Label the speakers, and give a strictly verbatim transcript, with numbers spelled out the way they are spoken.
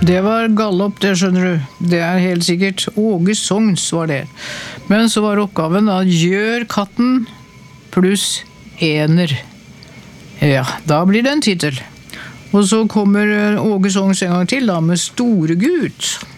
Speaker 1: Det var galopp, det skjønner du. Det er helt sikkert. Åge Sogns var det. Men så var oppgaven da, gjør katten pluss ener. Ja, da blir det en titel. Og så kommer Åge Sogns en gang til da, med Store Gut.